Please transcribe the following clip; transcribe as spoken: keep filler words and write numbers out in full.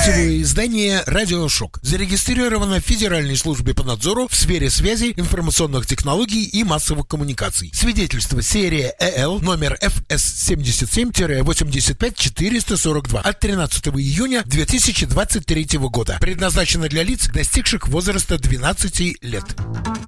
Сетевое издание «Радиошок» зарегистрировано в Федеральной службе по надзору в сфере связи, информационных технологий и массовых коммуникаций. Свидетельство серия ЭЛ номер эф эс семьдесят семь восемьдесят пять четыреста сорок два от тринадцатого июня две тысячи двадцать третьего года. Предназначено для лиц, достигших возраста двенадцати лет.